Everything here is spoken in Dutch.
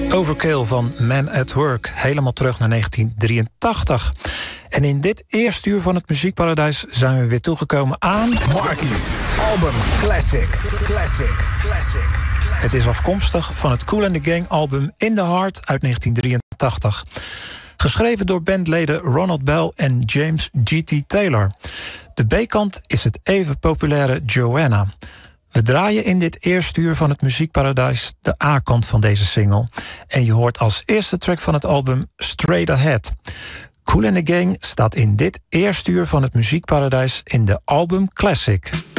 Overkill van Man at Work, helemaal terug naar 1983. En in dit eerste uur van het Muziekparadijs zijn we weer toegekomen aan... Marky's album Classic. Het is afkomstig van het Kool and the Gang album In the Heart uit 1983. Geschreven door bandleden Ronald Bell en James G.T. Taylor. De B-kant is het even populaire Joanna. We draaien in dit eerste uur van het Muziekparadijs de A-kant van deze single. En je hoort als eerste track van het album Straight Ahead. Kool and the Gang staat in dit eerste uur van het Muziekparadijs in de album Classic.